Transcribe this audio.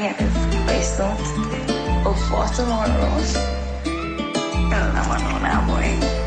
Questo ho foto moro. È una manona, poi.